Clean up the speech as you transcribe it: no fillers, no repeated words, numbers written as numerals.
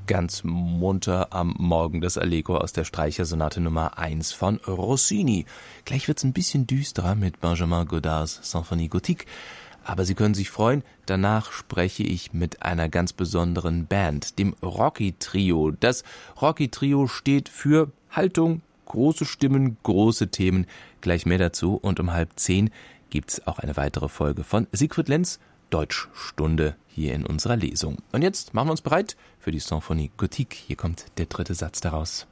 Ganz munter am Morgen das Allegro aus der Streichersonate Nummer 1 von Rossini. Gleich wird's ein bisschen düsterer mit Benjamin Godards Symphonie Gothique. Aber Sie können sich freuen, danach spreche ich mit einer ganz besonderen Band, dem Rocky Trio. Das Rocky Trio steht für Haltung, große Stimmen, große Themen. Gleich mehr dazu und um 9:30 gibt's auch eine weitere Folge von Siegfried Lenz, Deutschstunde, hier in unserer Lesung. Und jetzt machen wir uns bereit für die Symphonie Gothique. Hier kommt der dritte Satz daraus.